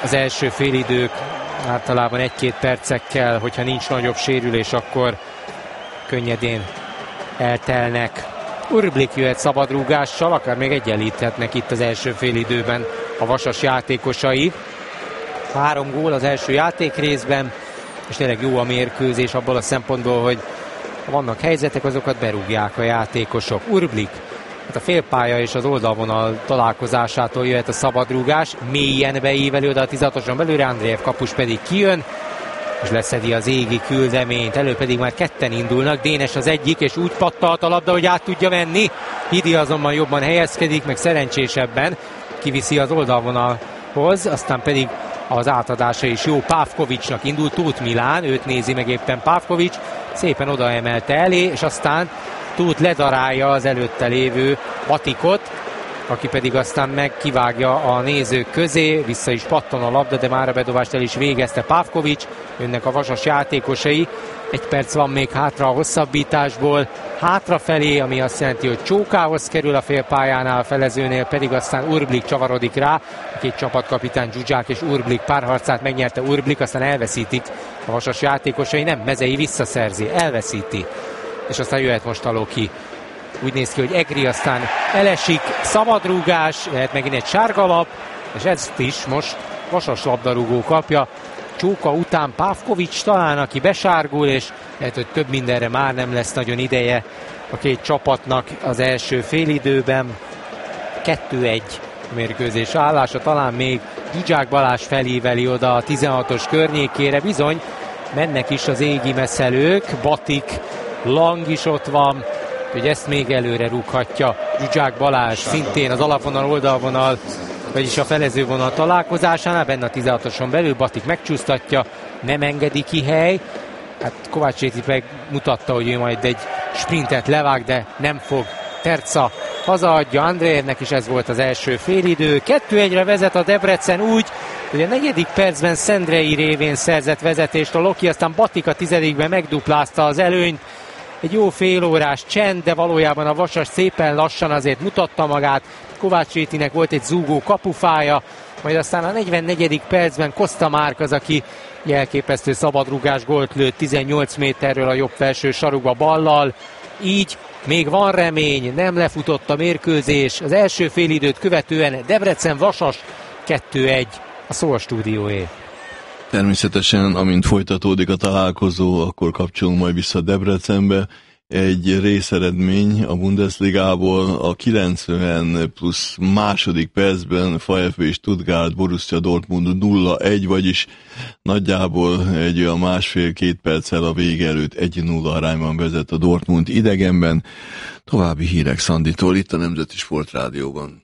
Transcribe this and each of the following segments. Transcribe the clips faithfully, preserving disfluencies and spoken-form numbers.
az első félidők általában egy-két percekkel, hogyha nincs nagyobb sérülés, akkor könnyedén eltelnek. Urblik jöhet szabadrúgással, akár még egyenlíthetnek itt az első félidőben a Vasas játékosai. Három gól az első játékrészben, és tényleg jó a mérkőzés abból a szempontból, hogy ha vannak helyzetek, azokat berúgják a játékosok. Urblik, hát a félpálya és az oldalvonal találkozásától jöhet a szabadrúgás, mélyen beíveli oda a tizatoson belőle, Andreev kapus pedig kijön, és leszedi az égi küldeményt, elő pedig már ketten indulnak, Dénes az egyik, és úgy pattalt a labda, hogy át tudja venni. Hidi azonban jobban helyezkedik, meg szerencsésebben kiviszi az oldalvonalhoz, aztán pedig az átadása is jó. Pávkovicsnak indul, Tóth Milán, őt nézi meg éppen Pávkovics, szépen oda emelte elé, és aztán Tóth ledarálja az előtte lévő Batikot, aki pedig aztán megkivágja a nézők közé, vissza is pattan a labda, de már a bedobást el is végezte Pávkovics, jönnek a Vasas játékosai, egy perc van még hátra a hosszabbításból, hátrafelé, ami azt jelenti, hogy csókához kerül a félpályánál, a felezőnél pedig aztán Urblik csavarodik rá, a két csapatkapitány Zsuzsák és Urblik párharcát megnyerte Urblik, aztán elveszítik a Vasas játékosai, nem, Mezei visszaszerzi, elveszíti, és aztán jöhet most Aloki. Úgy néz ki, hogy Egri aztán elesik, szabadrúgás, lehet megint egy sárgalap, és ezt is most Vasas labdarúgó kapja. Csóka után Pávkovics talán, aki besárgul, és lehet, hogy több mindenre már nem lesz nagyon ideje a két csapatnak az első félidőben. kettő egy mérkőzés állása, talán még Zsuzsák Balázs felíveli oda a tizenhatos környékére, bizony mennek is az égi messzelők, Batik, Lang is ott van, hogy ezt még előre rúghatja Zsuzsák Balázs, szintén az alapvonal, oldalvonal, vagyis a felezővonal találkozásánál, benne a tizenhatoson belül, Batik megcsúsztatja, nem engedi ki hely, hát Kovács Réti meg mutatta, hogy ő majd egy sprintet levág, de nem fog. Terca hazaadja Andreevnek, és ez volt az első félidő. kettő egyre vezet a Debrecen úgy, hogy a negyedik percben Szendrei révén szerzett vezetést a Loki, aztán Batik a tizedikben megduplázta az előnyt. Egy jó félórás csend, de valójában a Vasas szépen lassan azért mutatta magát. Kovács Rétinek volt egy zúgó kapufája, majd aztán a negyvennegyedik percben Costa Márk az, aki elképesztő szabadrúgás gólt lőtt tizennyolc méterről a jobb felső sarokba ballal. Így még van remény, nem lefutott a mérkőzés. Az első félidőt követően Debrecen-Vasas kettő egy, a Szó a stúdióé. Természetesen, amint folytatódik a találkozó, akkor kapcsolunk majd vissza Debrecenbe. Egy részeredmény a Bundesligából, a kilencven plusz második percben VfB Stuttgart Borussia Dortmund nulla egy, vagyis nagyjából egy olyan másfél-két perccel a vége előtt egy nulla arányban vezet a Dortmund idegenben. További hírek Szanditól itt a Nemzeti Sportrádióban.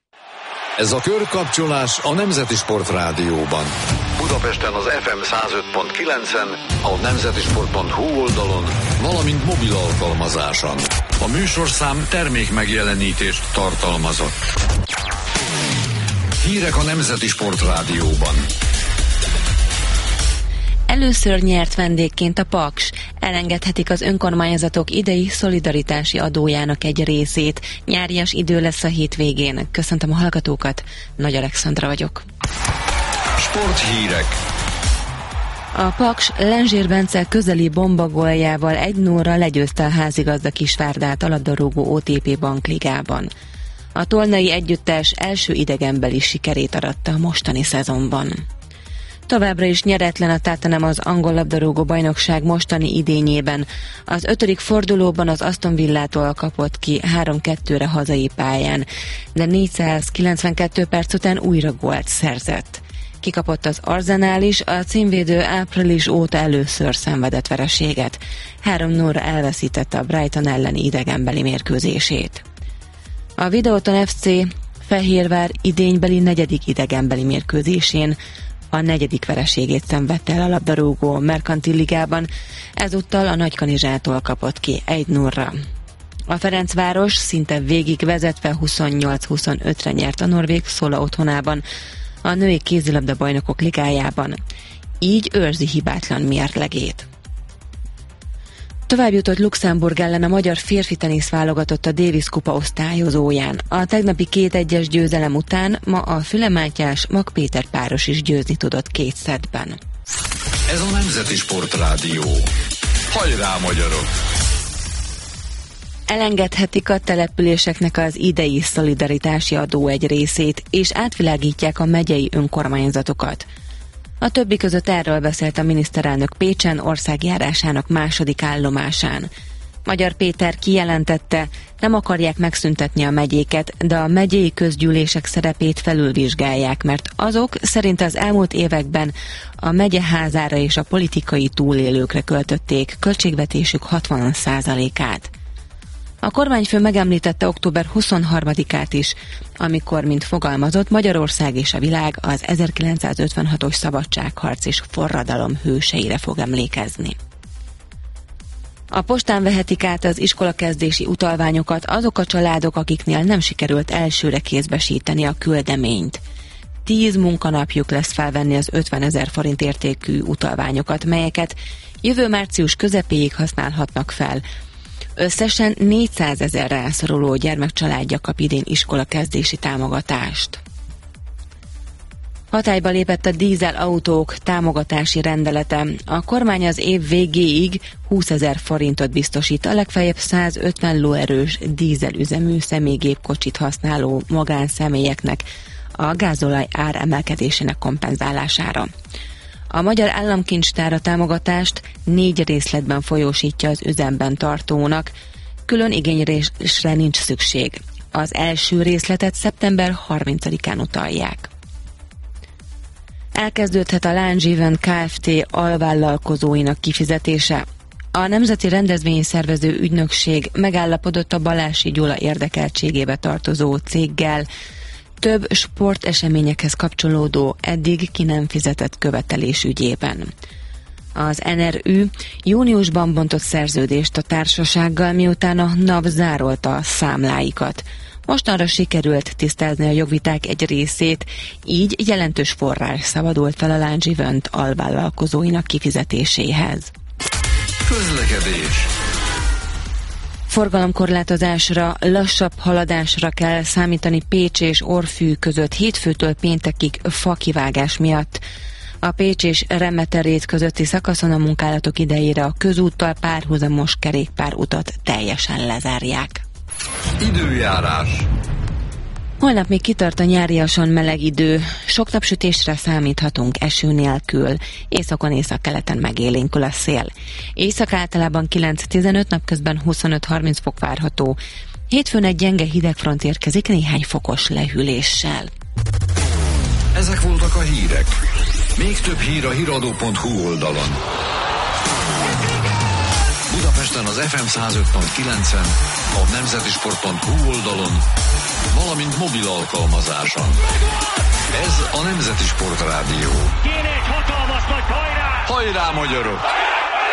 Ez a körkapcsolás a Nemzeti Sportrádióban. Budapesten az ef em száz öt pont kilencen, a nemzetisport pont hu oldalon, valamint mobil alkalmazáson. A műsorszám termék megjelenítést tartalmazott. Hírek a Nemzeti Sportrádióban. Először nyert vendégként a Paks. Elengedhetik az önkormányzatok idei szolidaritási adójának egy részét. Nyárias idő lesz a hétvégén. Köszöntöm a hallgatókat, Nagy Alexandra vagyok. Sporthírek. A Paks Lenzsér Bence közeli bombagóljával egy nullra legyőzte a házigazda Kisvárdát a labdarúgó o té pé bankligában. A tolnai együttes első idegenbeli sikerét aratta a mostani szezonban. Továbbra is nyeretlen a Tottenham az angol labdarúgó bajnokság mostani idényében. Az ötödik fordulóban az Aston Villától kapott ki három kettőre hazai pályán, de négyszázkilencvenkettő perc után újra gólt szerzett. Kikapott az Arsenal is, a címvédő április óta először szenvedett vereséget. három nullra elveszítette a Brighton elleni idegenbeli mérkőzését. A Videoton ef cé Fehérvár idénybeli negyedik idegenbeli mérkőzésén a negyedik vereségét szenvedte el a labdarúgó Merkantil Ligában, ezúttal a Nagykanizsától kapott ki egy nullra. A Ferencváros szinte végig vezetve huszonnyolc huszonötre nyert a norvég Szola otthonában, a női kézilabda bajnokok ligájában. Így őrzi hibátlan mérlegét. Tovább jutott Luxemburg ellen a magyar férfi tenisz válogatott a Davis kupa osztályozóján. A tegnapi két egyes győzelem után ma a Füle Mátyás Mag Péter páros is győzni tudott két szettben. Ez a Nemzeti Sportrádió. Hajrá, magyarok! Elengedhetik a településeknek az idei szolidaritási adó egy részét, és átvilágítják a megyei önkormányzatokat. A többi között erről beszélt a miniszterelnök Pécsen országjárásának második állomásán. Magyar Péter kijelentette, nem akarják megszüntetni a megyéket, de a megyei közgyűlések szerepét felülvizsgálják, mert azok szerint az elmúlt években a megyeházára és a politikai túlélőkre költötték költségvetésük hatvan százalékát. A kormányfő megemlítette október huszonharmadikát is, amikor, mint fogalmazott, Magyarország és a világ az ezerkilencszázötvenhatos szabadságharc és forradalom hőseire fog emlékezni. A postán vehetik át az iskolakezdési utalványokat azok a családok, akiknél nem sikerült elsőre kézbesíteni a küldeményt. Tíz munkanapjuk lesz felvenni az ötvenezer forint értékű utalványokat, melyeket jövő március közepéig használhatnak fel. Összesen négyszázezer rászoruló gyermekcsaládja kap idén iskolakezdési támogatást. Hatályba lépett a dízel autók támogatási rendelete. A kormány az év végéig húszezer forintot biztosít a legfeljebb százötven lóerős dízelüzemű személygépkocsit használó magánszemélyeknek a gázolaj ár emelkedésének kompenzálására. A Magyar Államkincstár a támogatást négy részletben folyósítja az üzemben tartónak, külön igénylésre nincs szükség. Az első részletet szeptember harmincadikán utalják. Elkezdődhet a Lounge Event Kft. Alvállalkozóinak kifizetése. A Nemzeti Rendezvényszervező Ügynökség megállapodott a Balási Gyula érdekeltségébe tartozó céggel, több sporteseményekhez kapcsolódó, eddig ki nem fizetett követelés ügyében. Az en er ü júniusban bontott szerződést a társasággal, miután a NAV zárolta a számláikat. Mostanra sikerült tisztázni a jogviták egy részét, így jelentős forrás szabadult fel a Lounge Event alvállalkozóinak kifizetéséhez. Közlekedés. Forgalomkorlátozásra, lassabb haladásra kell számítani Pécs és Orfű között hétfőtől péntekig fakivágás miatt. A Pécs és Remeterét közötti szakaszon a munkálatok idejére a közúttal párhuzamos kerékpárutat teljesen lezárják. Időjárás. Holnap még kitart a nyáriasan meleg idő, sok napsütésre számíthatunk eső nélkül, északon északkeleten megélénkül a szél. Észak általában kilenc-tizenöt, napközben huszonöt-harminc fok várható. Hétfőn egy gyenge hidegfront érkezik néhány fokos lehűléssel. Ezek voltak a hírek. Még több hír a híradó pont hu oldalon. Budapesten az ef em száz öt pont kilencen, a nemzetisport pont hu oldalon, valamint mobil alkalmazáson. Ez a Nemzeti Sportrádió. Kéne egy hatalmas nagy hajrá! Hajrá, magyarok!